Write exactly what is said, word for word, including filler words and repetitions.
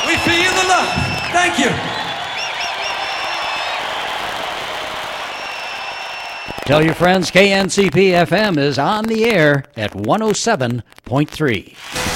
We feel the love. Thank you. Tell your friends K N C P F M is on the air at one oh seven point three.